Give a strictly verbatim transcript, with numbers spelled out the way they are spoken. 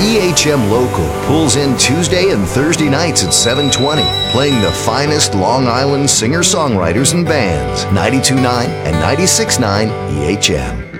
E H M Local pulls in Tuesday and Thursday nights at seven twenty, playing the finest Long Island singer-songwriters and bands. ninety-two point nine and ninety-six point nine E H M.